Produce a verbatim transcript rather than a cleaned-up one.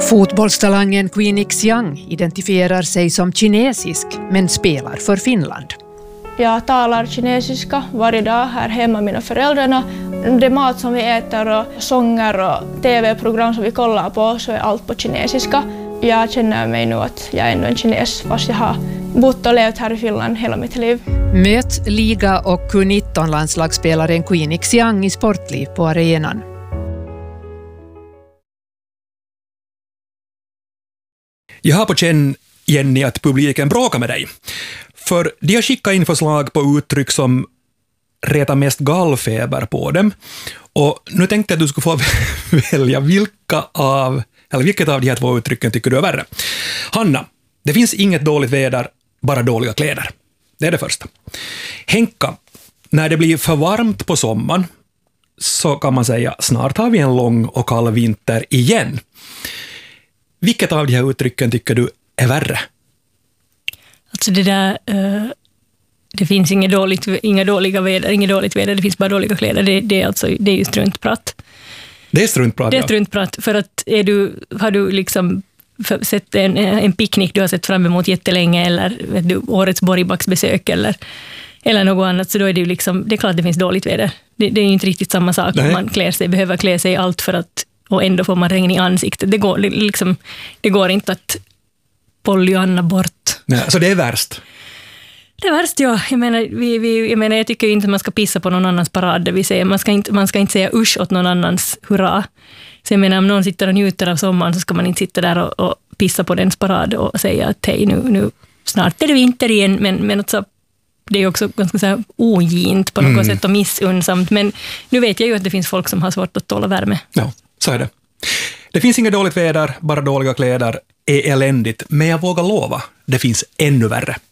Fotbollstalangen Queen Xiang identifierar sig som kinesisk men spelar för Finland. Jag talar kinesiska varje dag här hemma med mina föräldrarna. Det mat som vi äter och sånger och tv-program som vi kollar på så är allt på kinesiska. Jag känner mig nu att jag är ändå en kines fast jag har bott och levt här i Finland hela mitt liv. Möt liga- och Q nitton-landslagsspelaren Queen Xiang i Sportliv på arenan. Jag har på känn, Jenny, att publiken bråkar med dig. För de har skickat in förslag på uttryck som retar mest gallfeber på dem. Och nu tänkte jag att du skulle få välja vilka av, eller vilket av de här två uttrycken tycker du är värre. Hanna, det finns inget dåligt väder, bara dåliga kläder. Det är det första. Henka, när det blir för varmt på sommaren så kan man säga snart har vi en lång och kall vinter igen. Vilket av de här uttrycken tycker du är värre? Alltså det där, uh, det finns inga, dåligt, inga dåliga väder, inget dåligt väder, det finns bara dåliga kläder. Det, det, är, alltså, det är ju struntprat. Det är struntprat, Det är ja. struntprat, för att är du, har du liksom sett en, en picknick du har sett fram emot jättelänge eller vet du, årets Borgbacksbesök eller, eller något annat, så då är det ju liksom, det är klart att det finns dåligt väder. Det, det är ju inte riktigt samma sak. Nej. Man klär sig, behöver klä sig allt för att, och ändå får man regn i ansiktet. Det går, liksom, det går inte att Pollyanna bort. Nej, så det är värst? Det är värst, ja. Jag menar, vi, vi, jag menar, jag tycker ju inte att man ska pissa på någon annans parad. Det vill säga, man ska inte, man ska inte säga usch åt någon annans hurra. Så jag menar, om någon sitter och njuter av sommaren så ska man inte sitta där och, och pissa på dens parad och säga att hej, nu, nu snart är det vinter igen. Men, men också, det är också ganska så här ogint på något mm. sätt och missunnsamt. Men nu vet jag ju att det finns folk som har svårt att tåla värme. Ja, så är det. Det finns inget dåligt väder, bara dåliga kläder är eländigt. Men jag vågar lova, det finns ännu värre.